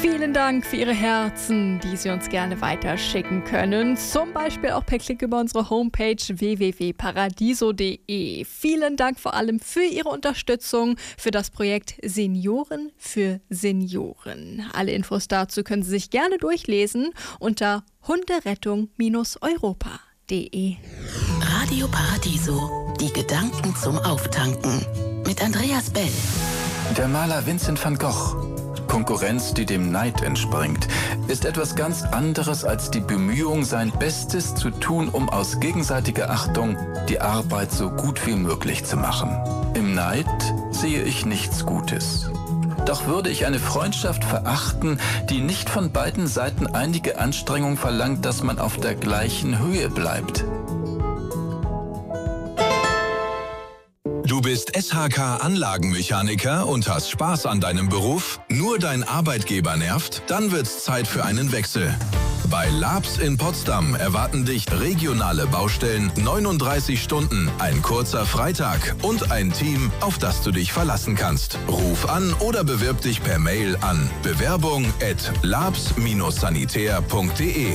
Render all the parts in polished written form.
Vielen Dank für Ihre Herzen, die Sie uns gerne weiterschicken können. Zum Beispiel auch per Klick über unsere Homepage www.paradiso.de. Vielen Dank vor allem für Ihre Unterstützung für das Projekt Senioren für Senioren. Alle Infos dazu können Sie sich gerne durchlesen unter hunderettung-europa.de. Radio Paradiso. Die Gedanken zum Auftanken. Mit Andreas Bell. Der Maler Vincent van Gogh. Konkurrenz, die dem Neid entspringt, ist etwas ganz anderes als die Bemühung, sein Bestes zu tun, um aus gegenseitiger Achtung die Arbeit so gut wie möglich zu machen. Im Neid sehe ich nichts Gutes. Doch würde ich eine Freundschaft verachten, die nicht von beiden Seiten einige Anstrengung verlangt, dass man auf der gleichen Höhe bleibt. Du bist SHK-Anlagenmechaniker und hast Spaß an deinem Beruf? Nur dein Arbeitgeber nervt? Dann wird's Zeit für einen Wechsel. Bei Labs in Potsdam erwarten dich regionale Baustellen, 39 Stunden, ein kurzer Freitag und ein Team, auf das du dich verlassen kannst. Ruf an oder bewirb dich per Mail an bewerbung@labs-sanitär.de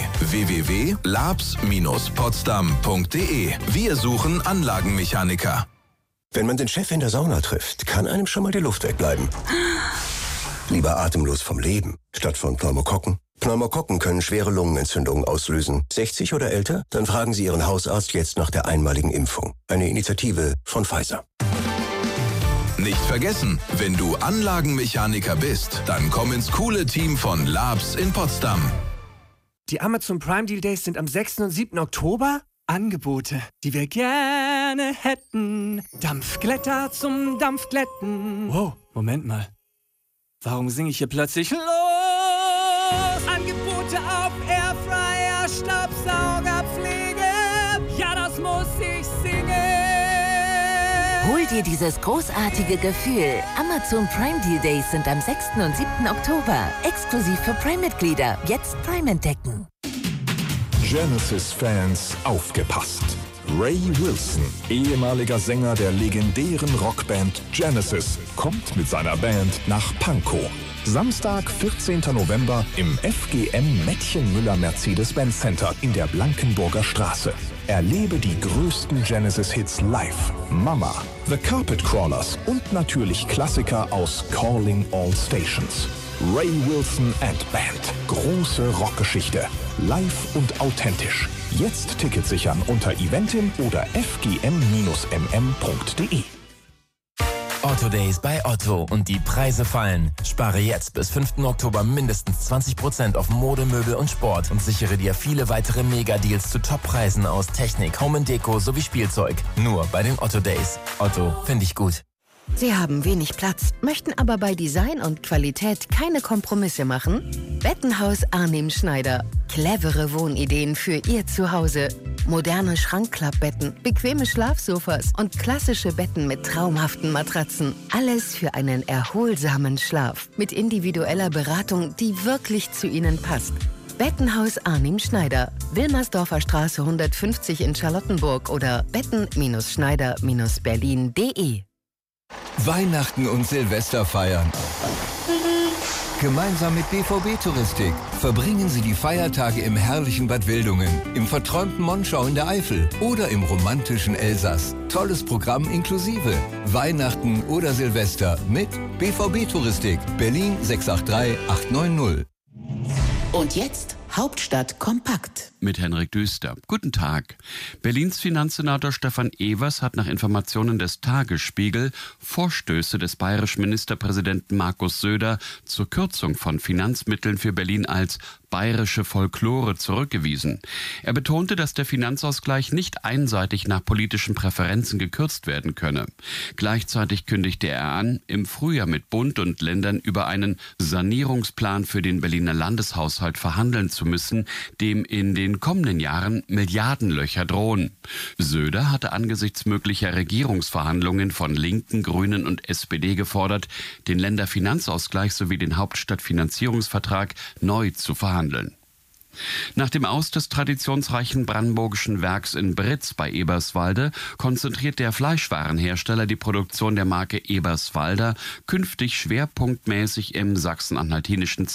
www.labs-potsdam.de. Wir suchen Anlagenmechaniker. Wenn man den Chef in der Sauna trifft, kann einem schon mal die Luft wegbleiben. Lieber atemlos vom Leben, statt von Pneumokokken. Pneumokokken können schwere Lungenentzündungen auslösen. 60 oder älter? Dann fragen Sie Ihren Hausarzt jetzt nach der einmaligen Impfung. Eine Initiative von Pfizer. Nicht vergessen, wenn du Anlagenmechaniker bist, dann komm ins coole Team von Labs in Potsdam. Die Amazon Prime Deal Days sind am 6. und 7. Oktober. Angebote, die wir gerne hätten. Dampfglätter zum Dampfglätten. Wow, Moment mal. Warum singe ich hier plötzlich los? Angebote auf Airfryer, Staubsaugerpflege. Ja, das muss ich singen. Hol dir dieses großartige Gefühl. Amazon Prime Deal Days sind am 6. und 7. Oktober. Exklusiv für Prime-Mitglieder. Jetzt Prime entdecken. Genesis-Fans aufgepasst. Ray Wilson, ehemaliger Sänger der legendären Rockband Genesis, kommt mit seiner Band nach Pankow. Samstag, 14. November im FGM Mädchenmüller Mercedes-Benz Center in der Blankenburger Straße. Erlebe die größten Genesis-Hits live. Mama, The Carpet Crawlers und natürlich Klassiker aus Calling All Stations. Ray Wilson and Band. Große Rockgeschichte. Live und authentisch. Jetzt Tickets sichern unter Eventim oder fgm-mm.de. Otto Days bei Otto und die Preise fallen. Spare jetzt bis 5. Oktober mindestens 20% auf Mode, Möbel und Sport und sichere dir viele weitere Mega-Deals zu Top-Preisen aus Technik, Home & Deko sowie Spielzeug. Nur bei den Otto Days. Otto, finde ich gut. Sie haben wenig Platz, möchten aber bei Design und Qualität keine Kompromisse machen? Bettenhaus Arnim Schneider. Clevere Wohnideen für Ihr Zuhause. Moderne Schrankklappbetten, bequeme Schlafsofas und klassische Betten mit traumhaften Matratzen. Alles für einen erholsamen Schlaf. Mit individueller Beratung, die wirklich zu Ihnen passt. Bettenhaus Arnim Schneider. Wilmersdorfer Straße 150 in Charlottenburg oder betten-schneider-berlin.de. Weihnachten und Silvester feiern. Gemeinsam mit BVB Touristik verbringen Sie die Feiertage im herrlichen Bad Wildungen, im verträumten Monschau in der Eifel oder im romantischen Elsass. Tolles Programm inklusive. Weihnachten oder Silvester mit BVB Touristik. Berlin 683 890. Und jetzt Hauptstadt kompakt. Mit Henrik Düster. Guten Tag. Berlins Finanzsenator Stefan Evers hat nach Informationen des Tagesspiegel Vorstöße des bayerischen Ministerpräsidenten Markus Söder zur Kürzung von Finanzmitteln für Berlin als bayerische Folklore zurückgewiesen. Er betonte, dass der Finanzausgleich nicht einseitig nach politischen Präferenzen gekürzt werden könne. Gleichzeitig kündigte er an, im Frühjahr mit Bund und Ländern über einen Sanierungsplan für den Berliner Landeshaushalt verhandeln zu müssen, dem in den kommenden Jahren Milliardenlöcher drohen. Söder hatte angesichts möglicher Regierungsverhandlungen von Linken, Grünen und SPD gefordert, den Länderfinanzausgleich sowie den Hauptstadtfinanzierungsvertrag neu zu verhandeln. Nach dem Aus des traditionsreichen brandenburgischen Werks in Britz bei Eberswalde konzentriert der Fleischwarenhersteller die Produktion der Marke Eberswalder künftig schwerpunktmäßig im sachsen-anhaltinischen